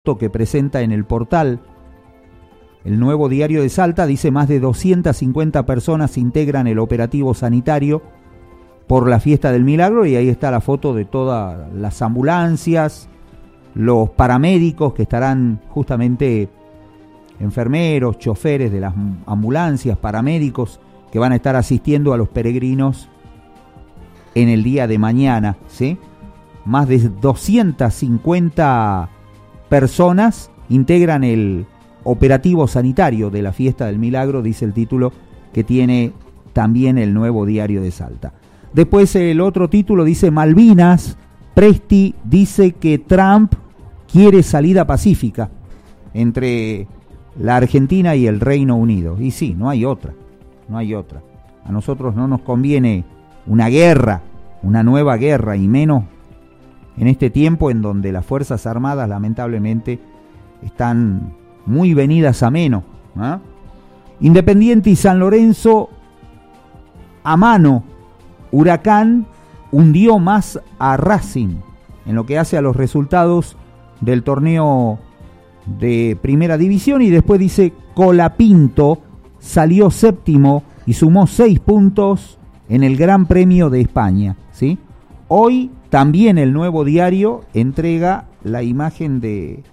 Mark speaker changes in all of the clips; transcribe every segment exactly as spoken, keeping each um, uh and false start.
Speaker 1: que presenta en el portal El Nuevo Diario de Salta, dice más de doscientas cincuenta personas integran el operativo sanitario por la Fiesta del Milagro, y ahí está la foto de todas las ambulancias, los paramédicos que estarán justamente, enfermeros, choferes de las ambulancias, paramédicos que van a estar asistiendo a los peregrinos en el día de mañana, ¿sí? Más de doscientas cincuenta personas integran el operativo sanitario de la Fiesta del Milagro, dice el título que tiene también El Nuevo Diario de Salta. Después el otro título dice Malvinas, Presti dice que Trump quiere salida pacífica entre la Argentina y el Reino Unido. Y sí, no hay otra, no hay otra. A nosotros no nos conviene una guerra, una nueva guerra, y menos en este tiempo en donde las Fuerzas Armadas lamentablemente están muy venidas a menos, ¿eh? Independiente y San Lorenzo a mano. Huracán hundió más a Racing en lo que hace a los resultados del torneo de Primera División, y después dice Colapinto salió séptimo y sumó seis puntos en el Gran Premio de España, ¿sí? Hoy también El Nuevo Diario entrega la imagen de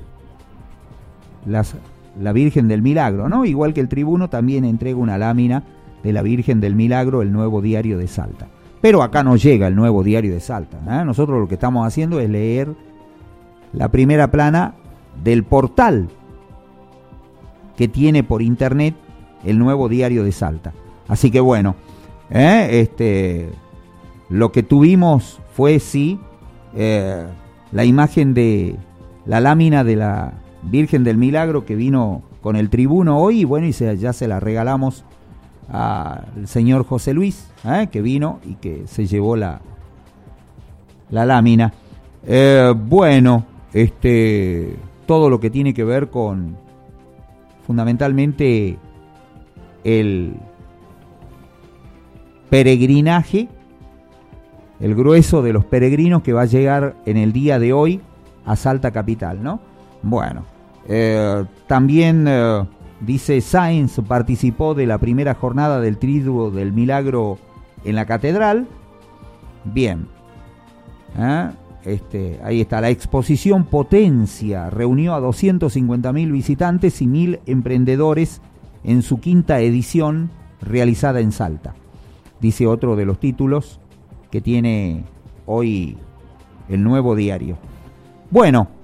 Speaker 1: las, la Virgen del Milagro, ¿no? Igual que el Tribuno también entrega una lámina de la Virgen del Milagro, El Nuevo Diario de Salta. Pero acá no llega El Nuevo Diario de Salta, ¿eh? Nosotros lo que estamos haciendo es leer la primera plana del portal que tiene por internet El Nuevo Diario de Salta. Así que bueno, ¿eh? este, lo que tuvimos fue sí eh, la imagen de la lámina de la Virgen del Milagro que vino con el Tribuno hoy, y bueno, y se, ya se la regalamos al señor José Luis, ¿eh? que vino y que se llevó la, la lámina. Eh, bueno, este, todo lo que tiene que ver con fundamentalmente el peregrinaje, el grueso de los peregrinos que va a llegar en el día de hoy a Salta capital, ¿no? Bueno, eh, también eh, dice Sáenz participó de la primera jornada del Triduo del Milagro en la catedral. Bien, ¿eh? este, ahí está la exposición Potencia, reunió a doscientos cincuenta mil visitantes y mil emprendedores en su quinta edición realizada en Salta, dice otro de los títulos que tiene hoy El Nuevo Diario. Bueno,